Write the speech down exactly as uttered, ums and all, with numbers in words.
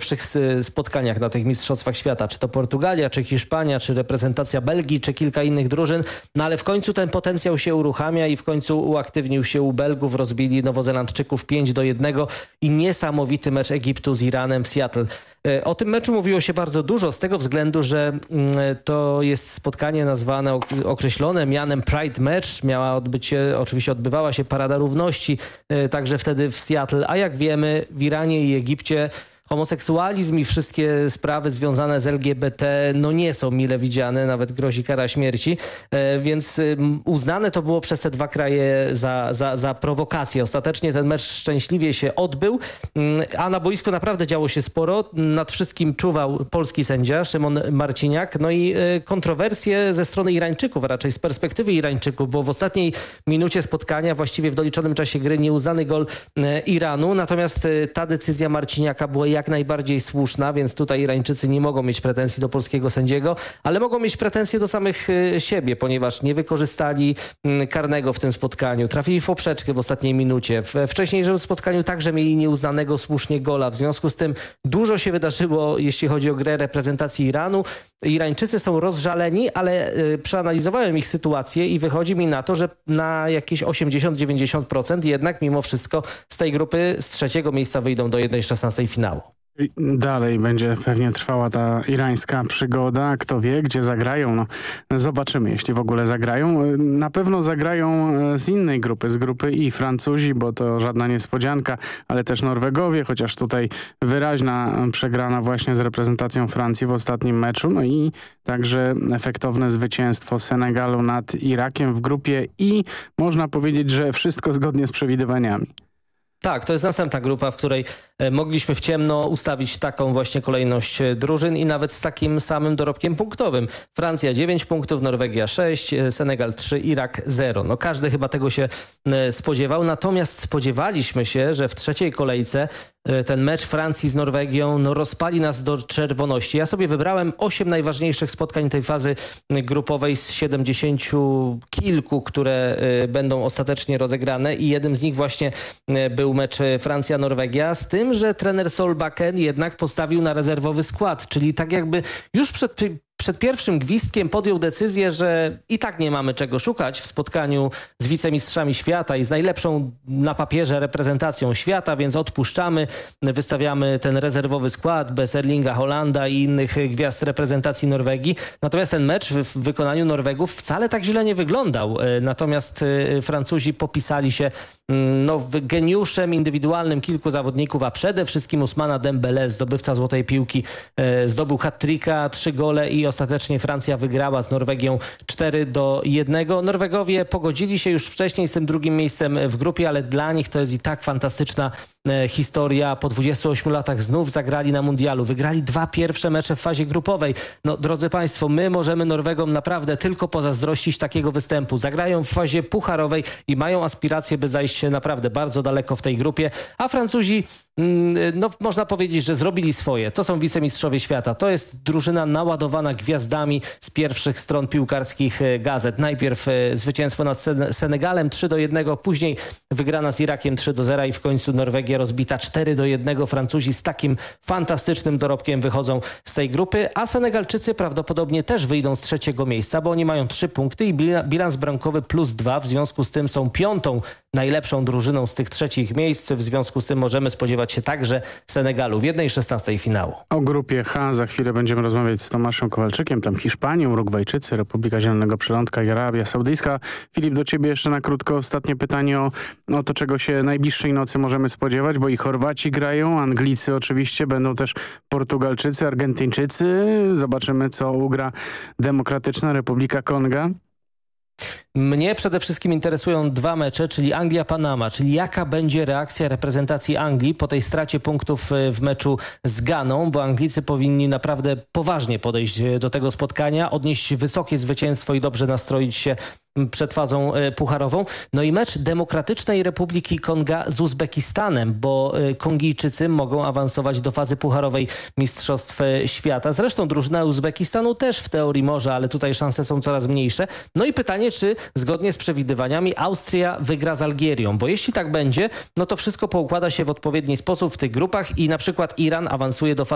pierwszych spotkaniach na tych Mistrzostwach Świata. Czy to Portugalia, czy Hiszpania, czy reprezentacja Belgii, czy kilka innych drużyn. No ale w końcu ten potencjał się uruchamia i w końcu uaktywnił się u Belgów. Rozbili Nowozelandczyków pięć do jednego i niesamowity mecz Egiptu z Iranem w Seattle. O tym meczu mówiło się bardzo dużo z tego względu, że to jest spotkanie nazwane, określone mianem Pride Match. Miała odbyć się, oczywiście odbywała się Parada Równości, także wtedy w Seattle. A jak wiemy, w Iranie i Egipcie homoseksualizm i wszystkie sprawy związane z L G B T no nie są mile widziane, nawet grozi kara śmierci, więc uznane to było przez te dwa kraje za, za, za prowokację. Ostatecznie ten mecz szczęśliwie się odbył, a na boisku naprawdę działo się sporo. Nad wszystkim czuwał polski sędzia Szymon Marciniak. No i kontrowersje ze strony Irańczyków, a raczej z perspektywy Irańczyków, bo w ostatniej minucie spotkania, właściwie w doliczonym czasie gry, nieuznany gol Iranu, natomiast ta decyzja Marciniaka była jak najbardziej słuszna, więc tutaj Irańczycy nie mogą mieć pretensji do polskiego sędziego, ale mogą mieć pretensje do samych siebie, ponieważ nie wykorzystali karnego w tym spotkaniu. Trafili w poprzeczkę w ostatniej minucie. W wcześniejszym spotkaniu także mieli nieuznanego słusznie gola. W związku z tym dużo się wydarzyło, jeśli chodzi o grę reprezentacji Iranu. Irańczycy są rozżaleni, ale przeanalizowałem ich sytuację i wychodzi mi na to, że na jakieś osiemdziesiąt do dziewięćdziesięciu procent jednak mimo wszystko z tej grupy z trzeciego miejsca wyjdą do jednej szesnastej finału. Dalej będzie pewnie trwała ta irańska przygoda. Kto wie, gdzie zagrają. No, zobaczymy, jeśli w ogóle zagrają. Na pewno zagrają z innej grupy, z grupy I. Francuzi, bo to żadna niespodzianka, ale też Norwegowie, chociaż tutaj wyraźna przegrana właśnie z reprezentacją Francji w ostatnim meczu. No i także efektowne zwycięstwo Senegalu nad Irakiem w grupie I. Można powiedzieć, że wszystko zgodnie z przewidywaniami. Tak, to jest następna grupa, w której mogliśmy w ciemno ustawić taką właśnie kolejność drużyn i nawet z takim samym dorobkiem punktowym. Francja dziewięć punktów, Norwegia sześć, Senegal trzy, Irak zero. No każdy chyba tego się spodziewał, natomiast spodziewaliśmy się, że w trzeciej kolejce ten mecz Francji z Norwegią no, rozpali nas do czerwoności. Ja sobie wybrałem osiem najważniejszych spotkań tej fazy grupowej z siedemdziesięciu kilku, które będą ostatecznie rozegrane i jednym z nich właśnie był mecz Francja-Norwegia, z tym, że trener Solbakken jednak postawił na rezerwowy skład, czyli tak jakby już przed Przed pierwszym gwizdkiem podjął decyzję, że i tak nie mamy czego szukać w spotkaniu z wicemistrzami świata i z najlepszą na papierze reprezentacją świata, więc odpuszczamy, wystawiamy ten rezerwowy skład bez Erlinga Holanda i innych gwiazd reprezentacji Norwegii. Natomiast ten mecz w wykonaniu Norwegów wcale tak źle nie wyglądał. Natomiast Francuzi popisali się no, geniuszem indywidualnym kilku zawodników, a przede wszystkim Ousmana Dembele, zdobywca złotej piłki, zdobył hat-tricka, trzy gole i ostatecznie Francja wygrała z Norwegią cztery do jednego. Norwegowie pogodzili się już wcześniej z tym drugim miejscem w grupie, ale dla nich to jest i tak fantastyczna historia. Po dwudziestu ośmiu latach znów zagrali na mundialu. Wygrali dwa pierwsze mecze w fazie grupowej. No, drodzy Państwo, my możemy Norwegom naprawdę tylko pozazdrościć takiego występu. Zagrają w fazie pucharowej i mają aspiracje, by zajść naprawdę bardzo daleko w tej grupie. A Francuzi, no można powiedzieć, że zrobili swoje. To są wicemistrzowie świata. To jest drużyna naładowana gwiazdami z pierwszych stron piłkarskich gazet. Najpierw zwycięstwo nad Senegalem trzy do jednego, później wygrana z Irakiem trzy do zera i w końcu Norwegia rozbita cztery do jednego. Francuzi z takim fantastycznym dorobkiem wychodzą z tej grupy, a Senegalczycy prawdopodobnie też wyjdą z trzeciego miejsca, bo oni mają trzy punkty i bilans bramkowy plus dwa. W związku z tym są piątą najlepszą drużyną z tych trzecich miejsc. W związku z tym możemy spodziewać się także Senegalu w jednej szesnastej finału. O grupie H za chwilę będziemy rozmawiać z Tomaszem Kowalczykiem. Tam Hiszpania, Urugwajczycy, Republika Zielonego Przylądka i Arabia Saudyjska. Filip, do ciebie jeszcze na krótko ostatnie pytanie o, o to, czego się najbliższej nocy możemy spodziewać, bo i Chorwaci grają, Anglicy oczywiście, będą też Portugalczycy, Argentyńczycy. Zobaczymy, co ugra Demokratyczna Republika Konga. Mnie przede wszystkim interesują dwa mecze, czyli Anglia-Panama, czyli jaka będzie reakcja reprezentacji Anglii po tej stracie punktów w meczu z Ganą, bo Anglicy powinni naprawdę poważnie podejść do tego spotkania, odnieść wysokie zwycięstwo i dobrze nastroić się przed fazą pucharową. No i mecz Demokratycznej Republiki Konga z Uzbekistanem, bo Kongijczycy mogą awansować do fazy pucharowej Mistrzostw Świata. Zresztą drużyna Uzbekistanu też w teorii może, ale tutaj szanse są coraz mniejsze. No i pytanie, czy zgodnie z przewidywaniami Austria wygra z Algierią, bo jeśli tak będzie, no to wszystko poukłada się w odpowiedni sposób w tych grupach i na przykład Iran awansuje do fazy